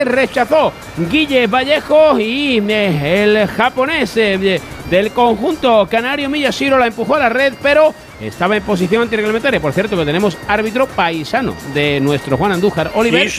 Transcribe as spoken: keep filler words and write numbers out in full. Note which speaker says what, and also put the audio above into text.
Speaker 1: rechazó Guille Vallejo y eh, el japonés eh, del conjunto canario Miyashiro la empujó a la red, pero estaba en posición antirreglamentaria. Por cierto, que tenemos árbitro paisano de nuestro Juan Andújar, Oliver.
Speaker 2: Sí,